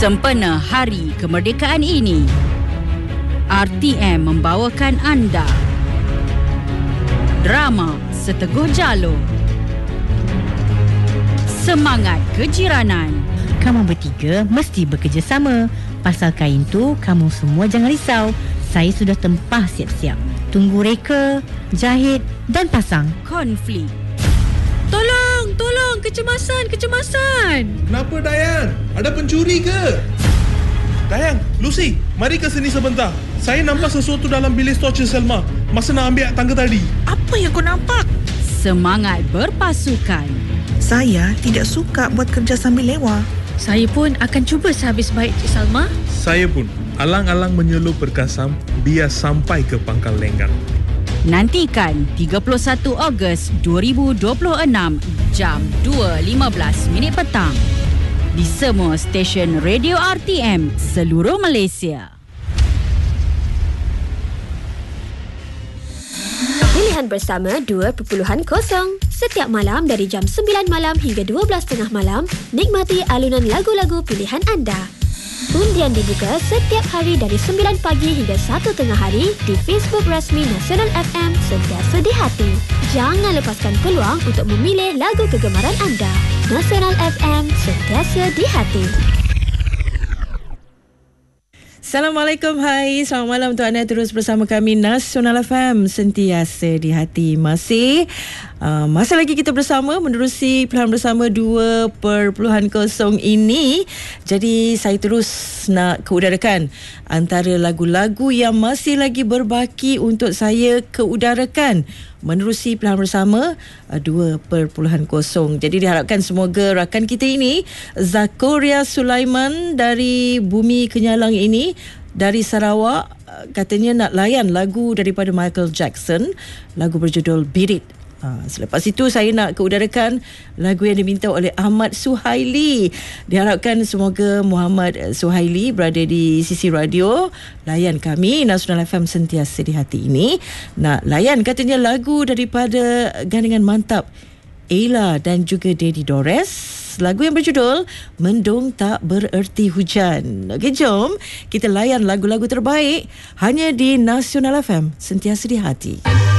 Sempena Hari Kemerdekaan ini, RTM membawakan anda drama Seteguh Jalur, Semangat Kejiranan. Kamu bertiga mesti bekerjasama. Pasal kain tu, kamu semua jangan risau. Saya sudah tempah siap-siap. Tunggu reka, jahit dan pasang. Konflik. Tolong, kecemasan. Kenapa, Dayang? Ada pencuri ke? Dayang, Lucy, mari ke sini sebentar. Saya nampak sesuatu dalam bilik stor Cik Selma masa nak ambil tangga tadi. Apa yang kau nampak? Semangat berpasukan. Saya tidak suka buat kerja sambil lewa. Saya pun akan cuba sehabis baik Cik Salma. Saya pun alang-alang menyelup berkasam biar sampai ke Pangkal Lenggang. Nantikan 31 Ogos 2026 jam 2.15 petang di semua stesen radio RTM seluruh Malaysia. Pilihan bersama 2.0. Setiap malam dari jam 9 malam hingga 12.30 malam, nikmati alunan lagu-lagu pilihan anda. Undian dibuka setiap hari dari 9 pagi hingga 1 tengah hari di Facebook rasmi Nasional FM Sentiasa di Hati. Jangan lepaskan peluang untuk memilih lagu kegemaran anda. Nasional FM Sentiasa di Hati. Assalamualaikum, hai. Selamat malam untuk anda terus bersama kami Nasional FM Sentiasa di Hati. Masih lagi kita bersama menerusi pilihan bersama 2.0 ini. Jadi saya terus nak keudarakan antara lagu-lagu yang masih lagi berbaki untuk saya keudarakan menerusi pilihan bersama 2.0. Jadi diharapkan semoga rakan kita ini, Zakoria Sulaiman dari Bumi Kenyalang ini, dari Sarawak, katanya nak layan lagu daripada Michael Jackson, lagu berjudul Beat It. Selepas itu saya nak keudarakan lagu yang diminta oleh Ahmad Suhaili. Diharapkan semoga Muhammad Suhaili berada di sisi radio, layan kami Nasional FM Sentiasa di Hati ini. Nak layan katanya lagu daripada gandingan mantap Ella dan juga Daddy Dores, lagu yang berjudul Mendung Tak Bererti Hujan. Okey, jom kita layan lagu-lagu terbaik hanya di Nasional FM Sentiasa di Hati.